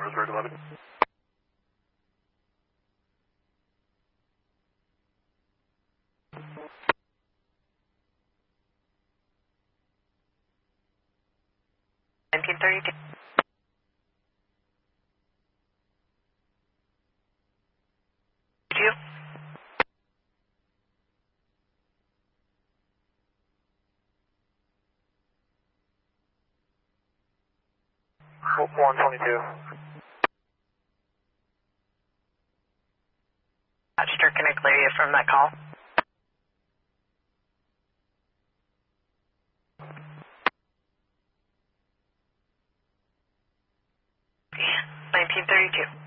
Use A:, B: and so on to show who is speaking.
A: Roseburg 11.
B: You?
A: 122.
B: Rochester, can I clear you from that call? 1932.